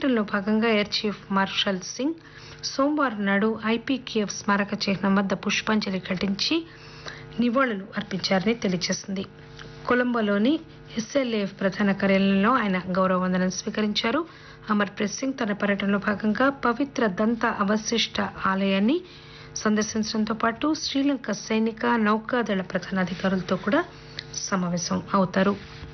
పర్యటనలో భాగంగా air chief marshal Singh సోమవారం నాడు ఐపీకేఎఫ్ స్మారక చిహ్నం వద్ద పుష్పాంజలి ఘటించి నివాళులు అర్పించారని తెలియజేసింది. కొలంబోలోని ఎస్ఎల్ఏఎఫ్ ప్రధాన కార్యాలయంలో ఆయన గౌరవ వందనం స్వీకరించారు. అమర్ప్రీత్ సింగ్ తన పర్యటనలో భాగంగా పవిత్ర దంత అవశిష్ట ఆలయాన్ని సందర్శించడంతో పాటు శ్రీలంక సైనిక నౌకాదళ ప్రధానాధికారులతో కూడా సమావేశం అవుతారు.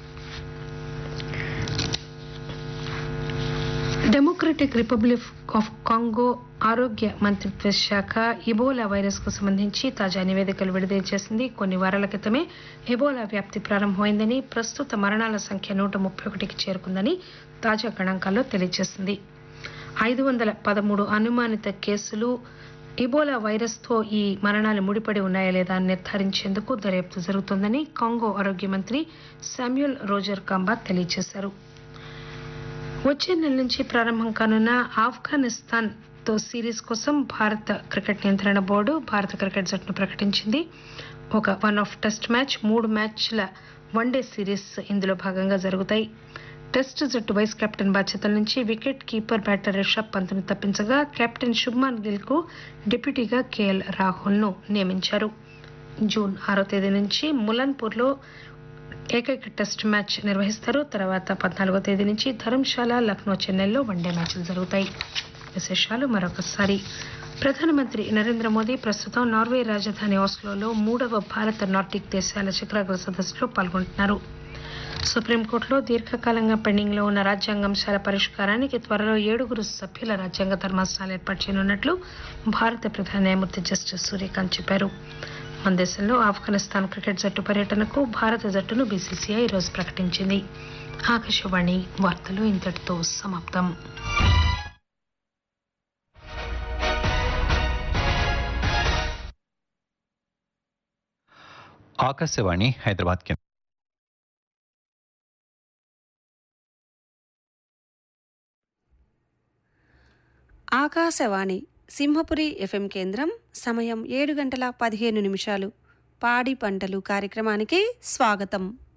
డెమోక్రటిక్ రిపబ్లిక్ ఆఫ్ కాంగో ఆరోగ్య మంత్రిత్వ శాఖ ఇబోలా వైరస్ కు సంబంధించి తాజా నివేదికలు విడుదల చేసింది. కొన్ని వారాల క్రితమే ఎబోలా వ్యాప్తి ప్రారంభమైందని, ప్రస్తుత మరణాల సంఖ్య 131కి చేరుకుందని తాజా గణాంకాల్లో తెలియజేసింది. 513 అనుమానిత కేసులు ఇబోలా వైరస్ తో ఈ మరణాలు ముడిపడి ఉన్నాయా లేదా అని నిర్ధారించేందుకు దర్యాప్తు జరుగుతోందని కాంగో ఆరోగ్య మంత్రి శామ్యూల్ రోజర్ కాంబా తెలియజేశారు. వచ్చే నెల నుంచి ప్రారంభం కానున్న ఆఫ్ఘనిస్తాన్ తో సిరీస్ కోసం భారత క్రికెట్ నియంత్రణ బోర్డు భారత క్రికెట్ జట్టును ప్రకటించింది. ఒక 1-ఆఫ్ టెస్ట్ మ్యాచ్, 3 మ్యాచ్ల వన్డే సిరీస్ ఇందులో భాగంగా జరుగుతాయి. టెస్ట్ జట్టు వైస్ కెప్టెన్ బాధ్యతల నుంచి wicket keeper batter Rishabh పంత్ను తప్పించగా captain Shubman Gill కు డిప్యూటీగా కేఎల్ రాహుల్ ను నియమించారు. జూన్ 6వ తేదీ నుంచి ములన్పూర్లో ఏకైక టెస్ట్ మ్యాచ్ నిర్వహిస్తారు. తర్వాత 14వ తేదీ నుంచి ధర్మశాల, లక్నో, చెన్నైలో వన్డే మ్యాచ్లు జరుగుతాయి. విశేషాలు మరొకసారి. ప్రధానమంత్రి నరేంద్ర మోదీ ప్రస్తుతం నార్వే రాజధాని ఆస్లోలో 3వ భారత నార్డిక్ దేశాల శిఖరాగ్ర సదస్సులో పాల్గొంటున్నారు. సుప్రీంకోర్టులో దీర్ఘకాలంగా పెండింగ్ లో ఉన్న రాజ్యాంగాంశాల పరిష్కారానికి త్వరలో 7 సభ్యుల రాజ్యాంగ ధర్మాసనాలు ఏర్పాటు చేయనున్నట్లు భారత ప్రధాన న్యాయమూర్తి జస్టిస్ సూర్యకాంత్ చెప్పారు. మన దేశంలో ఆఫ్ఘనిస్తాన్ క్రికెట్ జట్టు పర్యటనకు భారత జట్టును బీసీసీఐ ఈరోజు ప్రకటించింది. ఆకాశవాణి వార్తలు ఇంతటితో సమాప్తం. ఆకాశవాణి హైదరాబాద్ కేంద్రం. ఆకాశవాణి సింహపురి ఎఫ్ఎం కేంద్రం. సమయం 7:15 పాడి పంటలు కార్యక్రమానికి స్వాగతం.